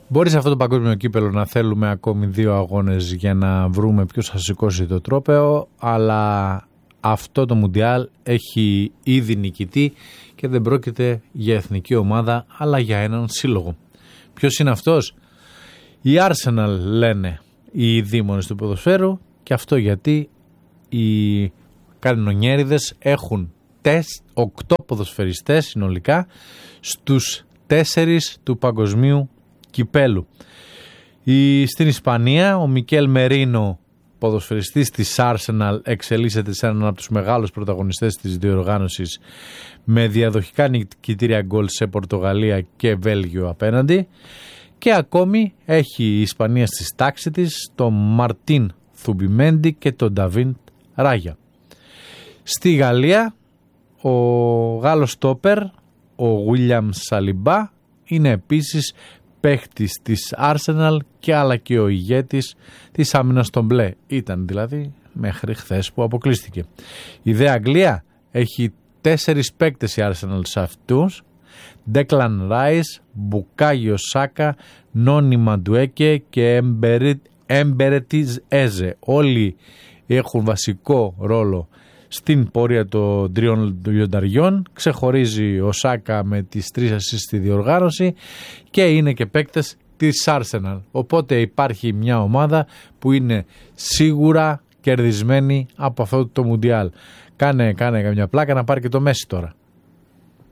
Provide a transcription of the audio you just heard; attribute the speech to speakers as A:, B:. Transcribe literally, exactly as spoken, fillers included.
A: Μπορεί σε αυτό το παγκόσμιο κύπελο να θέλουμε ακόμη δύο αγώνες για να βρούμε ποιος θα σηκώσει το τρόπαιο, αλλά αυτό το Μουντιάλ έχει ήδη νικητή και δεν πρόκειται για εθνική ομάδα αλλά για έναν σύλλογο. Ποιος είναι αυτός? Η Arsenal, λένε οι δήμονες του ποδοσφαίρου, και αυτό γιατί οι κανονιέριδες έχουν οκτώ ποδοσφαιριστές συνολικά στους τέσσερις του παγκοσμίου κυπέλου. Η, στην Ισπανία ο Μικέλ Μερίνο, ποδοσφαιριστής της Arsenal, εξελίσσεται σε έναν από τους μεγάλους πρωταγωνιστές της διοργάνωσης με διαδοχικά νικητήρια γκολ σε Πορτογαλία και Βέλγιο απέναντι. Και ακόμη έχει η Ισπανία στις τάξεις της τον Μαρτίν Θουμπιμέντι και τον Νταβίντ Ράγια. Στη Γαλλία ο Γάλλος στόπερ, ο Γουίλιαμ Σαλιμπά, είναι επίσης παίχτης της Arsenal και άλλα και ο ηγέτης της άμυνας των μπλε. Ήταν δηλαδή μέχρι χθες που αποκλείστηκε. Η δε Αγγλία έχει τέσσερις παίκτες η Arsenal σε αυτούς: Ντέκλαν Ράις, Μπουκάγιο Σάκα, Νόνι Μαντουέκε και Εμπερετίζ Έζε. Όλοι έχουν βασικό ρόλο στην πορεία των τριών λιονταριών. Ξεχωρίζει ο Σάκα με τις τρεις ασίστ στη διοργάνωση και είναι και παίκτες της Arsenal. Οπότε υπάρχει μια ομάδα που είναι σίγουρα κερδισμένη από αυτό το Μουντιάλ. Κάνε, κάνε καμιά πλάκα να πάρει και το Μέση τώρα.